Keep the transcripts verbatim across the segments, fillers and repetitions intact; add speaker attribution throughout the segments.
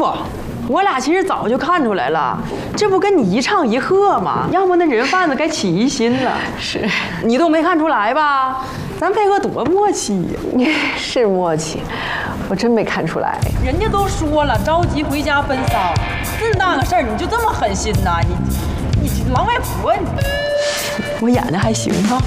Speaker 1: 我俩其实早就看出来了，这不跟你一唱一和吗？要不那人贩子该起疑心了。
Speaker 2: 是，
Speaker 1: 你都没看出来吧？咱配合多默契呀！
Speaker 2: 是默契，我真没看出来。
Speaker 1: 人家都说了，着急回家奔丧，是那个事儿，你就这么狠心呐？你你狼外婆你！我演的还行哈。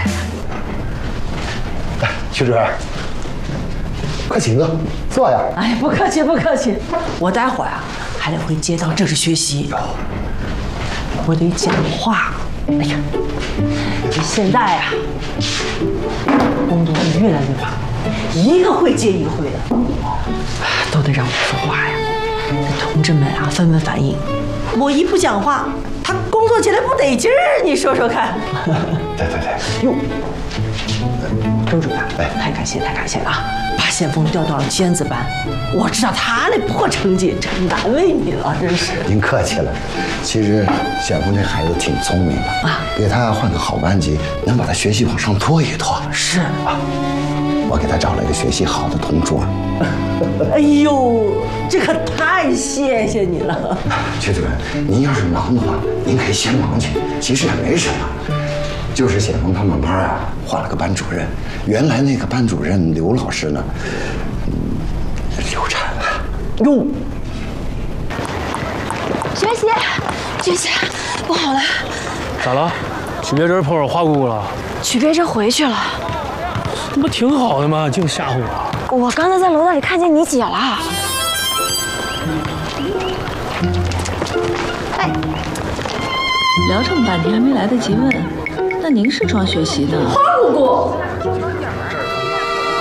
Speaker 3: 来，徐主任，快请坐，坐呀。
Speaker 4: 哎，不客气，不客气。我待会儿啊还得回街道正式学习，我得讲话。哎呀，现在啊，工作会越来越忙，一个会接一个会的，都得让我说话呀。这同志们啊，纷纷反映，我一不讲话，他工作起来不得劲儿。你说说看。
Speaker 3: 对对对。
Speaker 4: 哟，周主任，哎，太感谢太感谢了啊！把险峰调到了尖子班，我知道他那破成绩，真难为你了，真是。
Speaker 3: 您客气了。其实险峰这孩子挺聪明的啊，给他换个好班级，能把他学习往上拖一拖。
Speaker 4: 是
Speaker 3: 啊，我给他找了一个学习好的同桌。
Speaker 4: 哎呦，这可太谢谢你了。
Speaker 3: 徐主任，您要是忙的话，您可以先忙去，其实也没什么。就是险峰他们班啊换了个班主任，原来那个班主任刘老师呢，嗯，流产了。
Speaker 4: 哟，
Speaker 5: 学习，学习，不好了！
Speaker 6: 咋了？曲别针碰上花姑姑了？
Speaker 5: 曲别针回去了。
Speaker 6: 这不挺好的吗？净吓唬我！
Speaker 5: 我刚才在楼道里看见你姐了。
Speaker 7: 哎，聊这么半天还没来得及问，那您是装学习的？
Speaker 4: 花姑姑。